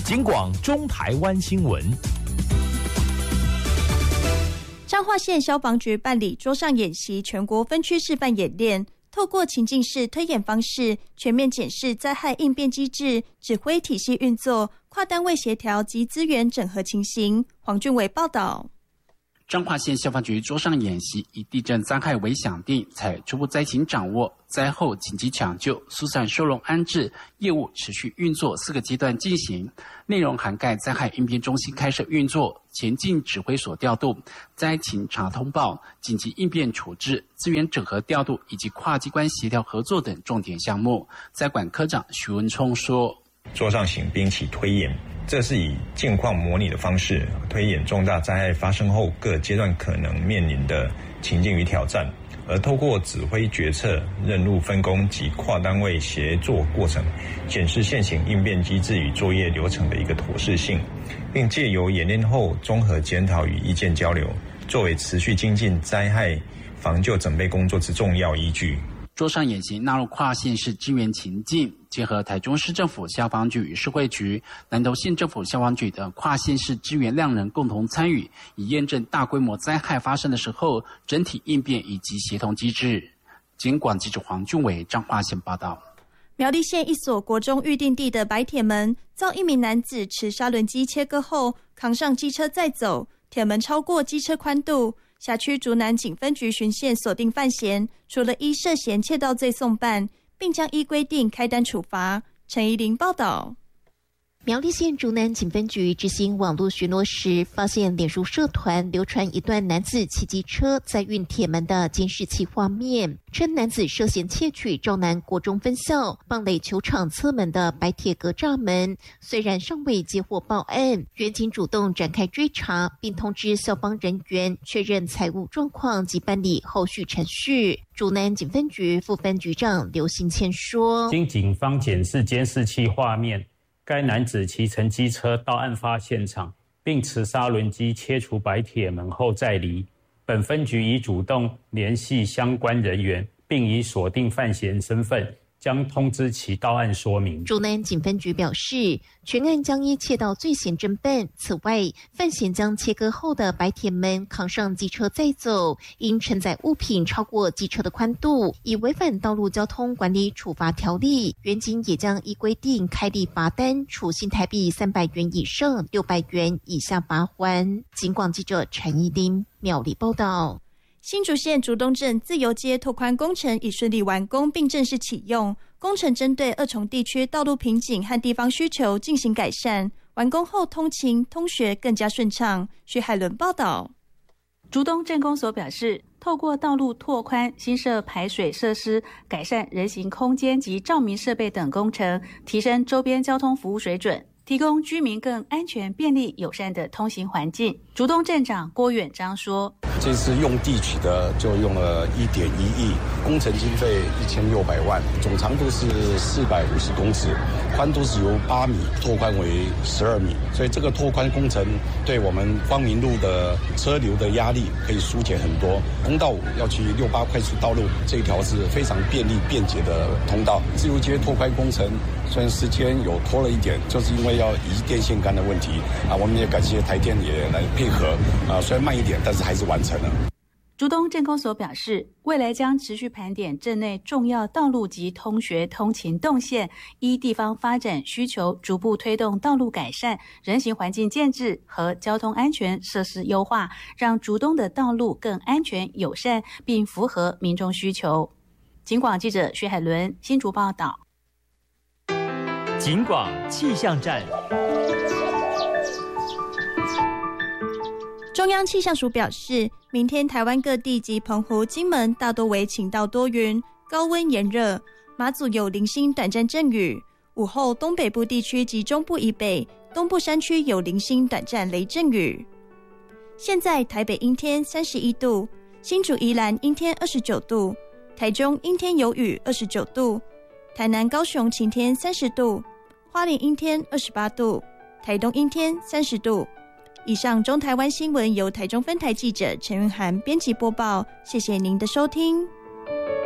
警广中台湾新闻。 彰化县消防局办理桌上演习全国分区示范演练，透过情境式推演方式，全面检视灾害应变机制、指挥体系运作、跨单位协调及资源整合情形。黄俊伟报道。 彰化县消防局桌上演习以地震灾害为想定，采初步灾情掌握、灾后紧急抢救、疏散收容安置业务持续运作4个阶段进行，内容涵盖灾害应变中心开设运作、前进指挥所调度、灾情查通报、紧急应变处置、资源整合调度以及跨机关协调合作等重点项目。灾管科长徐文聪说： 桌上型兵器推演，这是以境况模拟的方式推演重大灾害发生后各阶段可能面临的情境与挑战，而透过指挥决策、任务分工及跨单位协作过程，检视现行应变机制与作业流程的一个妥适性，并借由演练后综合检讨与意见交流，作为持续精进灾害防救准备工作之重要依据。 桌上演习纳入跨县市支援情境，结合台中市政府消防局与社会局、南投县政府消防局的跨县市支援量能共同参与，以验证大规模灾害发生的时候整体应变以及协同机制。警广记者黄俊伟彰化县报道。 苗栗县一所国中预定地的白铁门遭一名男子持砂轮机切割后扛上机车载走，铁门超过机车宽度。辖区竹南警分局巡线锁定犯嫌，除了依涉嫌窃盗罪送办，并将依规定开单处罚。陈怡玲报道。 苗栗县竹南警分局执行网络巡逻时，发现脸书社团流传一段男子骑机车载运铁门的监视器画面，称男子涉嫌窃取兆南国中分校棒垒球场侧门的白铁格栅门。虽然尚未接获报案，员警主动展开追查，并通知校方人员确认财务状况及办理后续程序。竹南警分局副分局长刘新谦说： 经警方检视监视器画面，该男子骑乘机车到案发现场，并持砂轮机切除白铁门后再离。本分局已主动联系相关人员，并已锁定犯嫌身份，将通知其到案说明。 竹南警分局表示，全案将依窃盗罪嫌侦办。此外，犯嫌将切割后的白铁门扛上机车载走，因承载物品超过机车的宽度，已违反道路交通管理处罚条例。员警也将依规定开立罚单，处新台币300元以上600元以下罚锾。警广记者陈怡丁苗栗报道。 新竹县竹东镇自由街拓宽工程已顺利完工并正式启用，工程针对二重地区道路瓶颈和地方需求进行改善，完工后通勤通学更加顺畅。徐海伦报道。 竹东镇公所表示，透过道路拓宽、新设排水设施、改善人行空间及照明设备等工程，提升周边交通服务水准，提供居民更安全、便利、友善的通行环境。竹东镇长郭远章说： 这次用地取得就用了1.1亿，工程经费1600万，总长度是450公尺，宽度是由8米拓宽为12米，所以这个拓宽工程对我们光明路的车流的压力可以疏解很多。公道要去68快速道路这一条是非常便利便捷的通道。自由街拓宽工程虽然时间有拖了一点，就是因为要移电线杆的问题我们也感谢台电也来配合虽然慢一点，但是还是完成了。 竹东镇公所表示，未来将持续盘点镇内重要道路及通学通勤动线，依地方发展需求，逐步推动道路改善、人行环境建制和交通安全设施优化，让竹东的道路更安全友善，并符合民众需求。警广记者徐海伦新竹报道。 警广气象站。 中央气象署表示，明天台湾各地及澎湖、金门大多为晴到多云，高温炎热，马祖有零星短暂阵雨。午后东北部地区及中部以北、东部山区有零星短暂雷阵雨。现在台北阴天31度，新竹宜兰阴天29度，台中阴天有雨29度，台南高雄晴天30度，花莲阴天28度，台东阴天30度。以上中台湾新闻由台中分台记者陈云涵编辑播报，谢谢您的收听。